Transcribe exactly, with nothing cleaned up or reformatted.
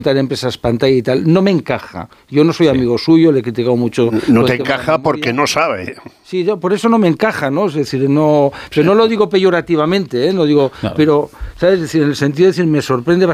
empresas pantalla y tal, no me encaja. Yo no soy sí. amigo suyo, le he criticado mucho. No te encaja porque no sabe. Sí, yo, por eso no me encaja, ¿no? Es decir, no, pero no lo digo peyorativamente, ¿eh? No digo, no. Pero, ¿sabes? Es decir, en el sentido de decir, me sorprende bastante